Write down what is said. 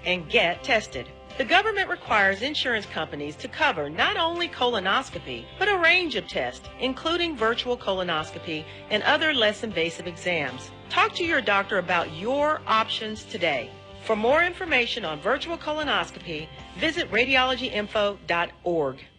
and get tested. The government requires insurance companies to cover not only colonoscopy, but a range of tests, including virtual colonoscopy and other less invasive exams. Talk to your doctor about your options today. For more information on virtual colonoscopy, visit radiologyinfo.org.